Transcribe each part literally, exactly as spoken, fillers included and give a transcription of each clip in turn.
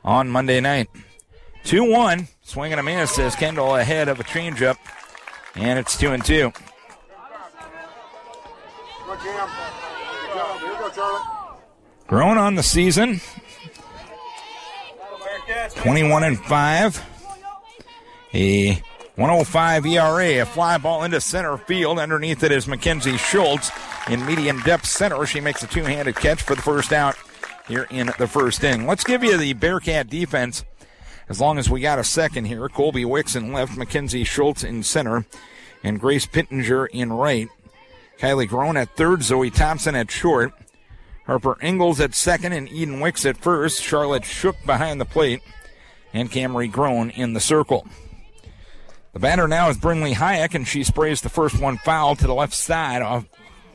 on Monday night. two one, swing and a miss as Kendall ahead of a changeup, and it's two and two. Grown on the season, twenty-one and five, a one oh five E R A, a fly ball into center field. Underneath it is Mackenzie Schultz in medium depth center. She makes a two-handed catch for the first out here in the first inning. Let's give you the Bearcat defense as long as we got a second here. Colby Wicks in left, Mackenzie Schultz in center, and Grace Pittenger in right. Kylie Groen at third, Zoe Thompson at short, Harper Ingalls at second, and Eden Wicks at first. Charlotte Shook behind the plate, and Camry Groen in the circle. The batter now is Brinley Hayek, and she sprays the first one foul to the left side of,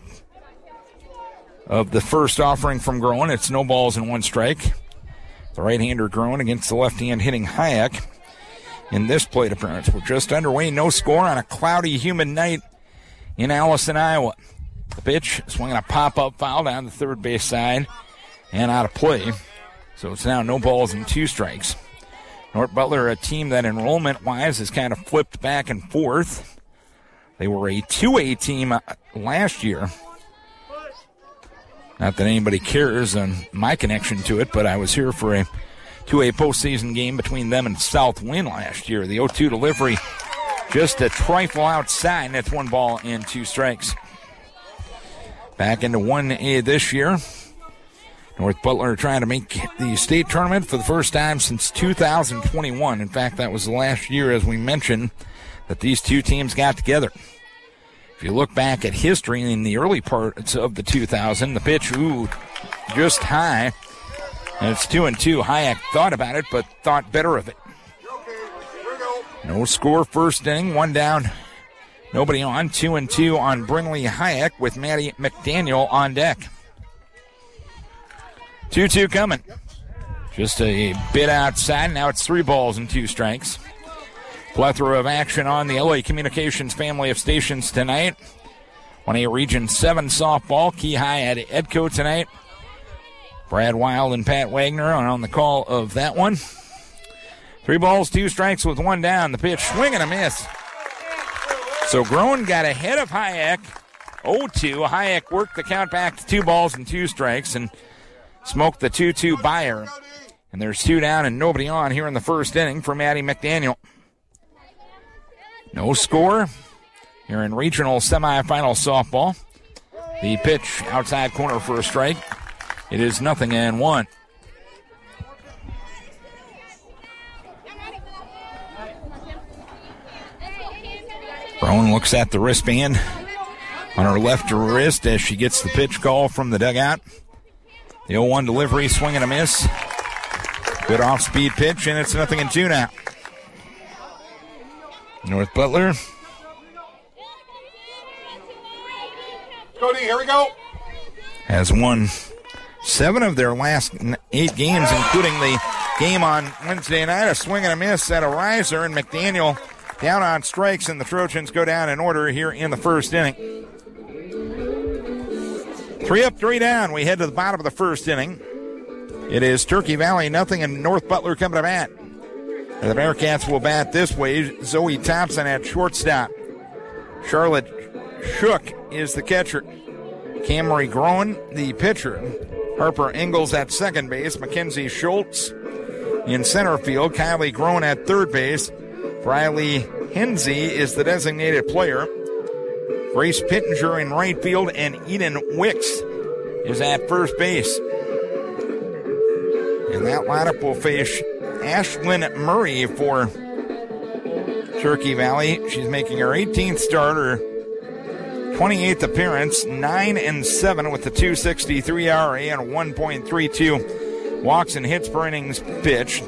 of the first offering from Groen. It's no balls and one strike. The right-hander Groen against the left-hand hitting Hayek in this plate appearance. We're just underway, no score on a cloudy, humid night in Allison, Iowa. The pitch, swinging a pop-up foul down the third base side and out of play. So it's now no balls and two strikes. North Butler, a team that enrollment-wise has kind of flipped back and forth. They were a two A team last year. Not that anybody cares on my connection to it, but I was here for a two A postseason game between them and Southwind last year. The oh two delivery just a trifle outside, and it's one ball and two strikes. Back into one A this year. North Butler trying to make the state tournament for the first time since two thousand twenty-one. In fact, that was the last year, as we mentioned, that these two teams got together. If you look back at history in the early parts of the two thousand, the pitch, ooh, just high. And it's two and two. Hayek thought about it, but thought better of it. No score first inning, one down, nobody on. Two and two on Brinley Hayek with Maddie McDaniel on deck. two two coming. Just a bit outside. Now it's three balls and two strikes. Plethora of action on the L A Communications family of stations tonight. one A Region seven softball. Key High at Edco tonight. Brad Wild and Pat Wagner are on the call of that one. Three balls, two strikes with one down. The pitch, swing and a miss. So Groen got ahead of Hayek. oh two. Hayek worked the count back to two balls and two strikes and smoked the two two Bayer. And there's two down and nobody on here in the first inning for Maddie McDaniel. No score here in regional semifinal softball. The pitch outside corner for a strike. It is nothing and one. Groen looks at the wristband on her left wrist as she gets the pitch call from the dugout. The oh one delivery, swing and a miss. Good off-speed pitch, and it's nothing and two now. North Butler. Cody, here we go. Has won seven of their last eight games, including the game on Wednesday night. A swing and a miss at a riser, and McDaniel down on strikes, and the Trojans go down in order here in the first inning. Three up, three down. We head to the bottom of the first inning. It is Turkey Valley nothing, and North Butler coming to bat. And the Bearcats will bat this way. Zoe Thompson at shortstop. Charlotte Shook is the catcher. Camry Groen, the pitcher. Harper Ingalls at second base. Mackenzie Schultz in center field. Kylie Groen at third base. Briley Hensey is the designated player. Grace Pittenger in right field, and Eden Wicks is at first base. And that lineup will face Ashlyn Murray for Turkey Valley. She's making her eighteenth start, her twenty-eighth appearance, nine and seven with the two sixty-three R A and a one point three two walks and hits per innings pitched.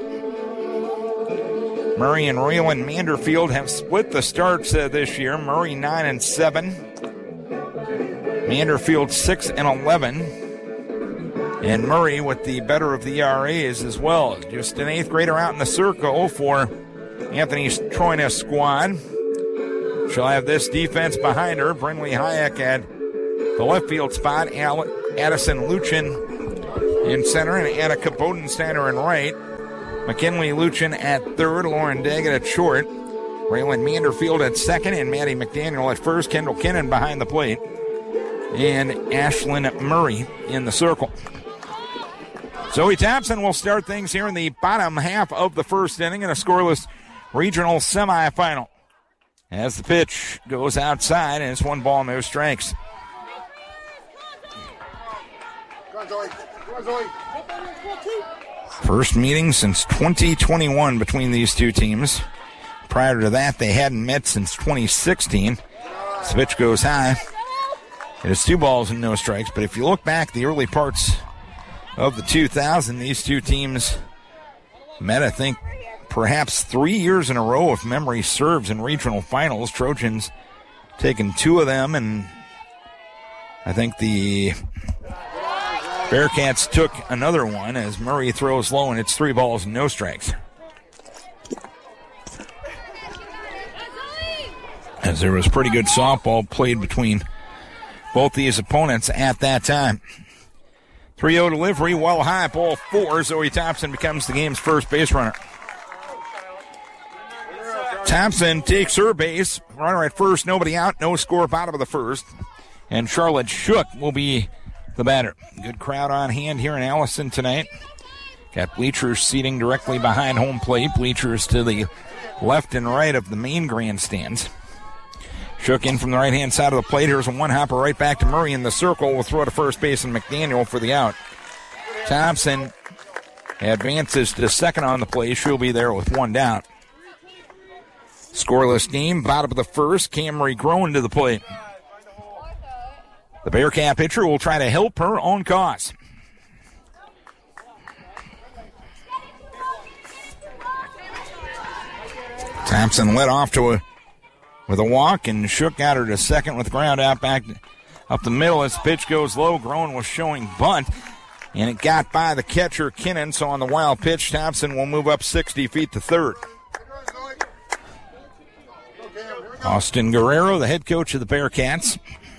Murray and Raylan Manderfield have split the starts uh, this year. Murray nine and seven, Manderfield six and eleven, and Murray with the better of the E R As as well. Just an eighth grader out in the circle for Anthony's Troina squad. She'll have this defense behind her. Brinley Hayek at the left field spot. Addison Luchin in center, and Annika Bodensteiner in right. McKinley Luchin at third, Lauren Daggett at short, Raylan Manderfield at second, and Maddie McDaniel at first, Kendall Kinnan behind the plate, and Ashlyn Murray in the circle. Zoe Thompson will start things here in the bottom half of the first inning in a scoreless regional semifinal. As the pitch goes outside, and it's one ball, no strikes. First meeting since twenty twenty-one between these two teams. Prior to that, they hadn't met since twenty sixteen. The pitch goes high. It is two balls and no strikes, but if you look back the early parts of the two thousand, these two teams met, I think, perhaps three years in a row, if memory serves, in regional finals. Trojans taking two of them, and I think the Bearcats took another one as Murray throws low, and it's three balls and no strikes. As there was pretty good softball played between both these opponents at that time. three oh delivery, well high, ball four. Zoe Thompson becomes the game's first base runner. Thompson takes her base. Runner at first, nobody out, no score, bottom of the first. And Charlotte Shook will be the batter. Good crowd on hand here in Allison tonight. Got bleachers seating directly behind home plate. Bleachers to the left and right of the main grandstands. Shook in from the right-hand side of the plate. Here's a one-hopper right back to Murray in the circle. Will throw to first base and McDaniel for the out. Thompson advances to second on the play. She'll be there with one down. Scoreless game, bottom of the first. Camry Groen to the plate. The Bearcat pitcher will try to help her own cause. Thompson led off to a with a walk, and Shook got her to second with ground out back up the middle. As the pitch goes low, Groen was showing bunt, and it got by the catcher, Kinnan. So on the wild pitch, Thompson will move up sixty feet to third. Austin Guerrero, the head coach of the Bearcats.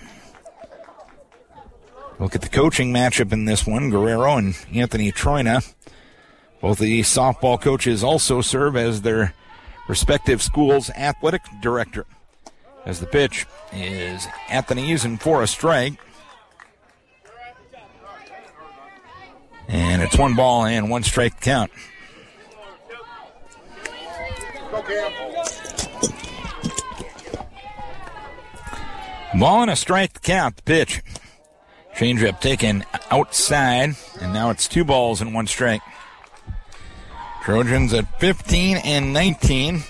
Look at the coaching matchup in this one. Guerrero and Anthony Troina. Both of these softball coaches also serve as their respective schools' athletic director. As the pitch is Anthony's and for a strike. And it's one ball and one strike count. Ball and a strike count, the pitch. Changeup taken outside, and now it's two balls and one strike. Trojans at fifteen and nineteen.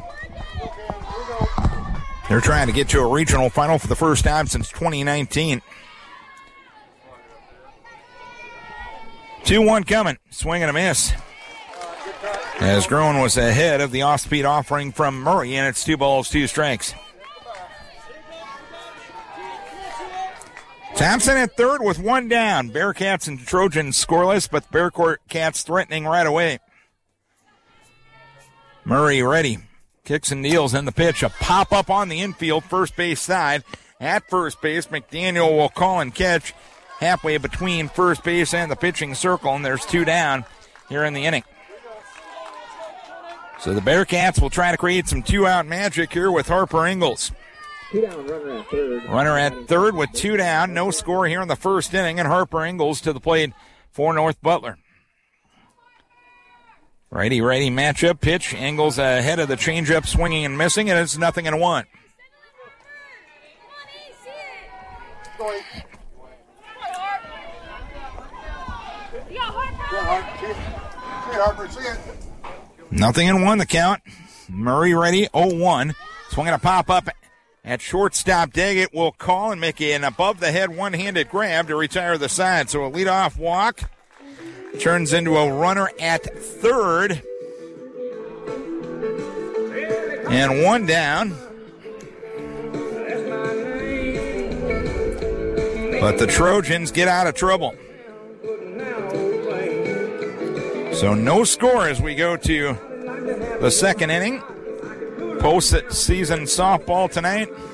They're trying to get to a regional final for the first time since twenty nineteen. two one coming. Swing and a miss. As Groen was ahead of the off-speed offering from Murray, and it's two balls, two strikes. Thompson at third with one down. Bearcats and Trojans scoreless, but the Bearcats threatening right away. Murray ready. Kicks and deals in the pitch. A pop-up on the infield, first base side. At first base, McDaniel will call and catch halfway between first base and the pitching circle, and there's two down here in the inning. So the Bearcats will try to create some two-out magic here with Harper Ingalls. Two down, runner at third. Runner at third with two down. No score here in the first inning, and Harper Ingalls to the plate for North Butler. Righty-righty matchup. Pitch. Ingalls ahead of the changeup, swinging and missing, and it's nothing and one. Nothing and one, the count. Murray ready, oh one. Swinging a pop-up at shortstop. Daggett will call and make an above-the-head one-handed grab to retire the side. So a leadoff walk turns into a runner at third. And one down. But the Trojans get out of trouble. So no score as we go to the second inning. Postseason softball tonight.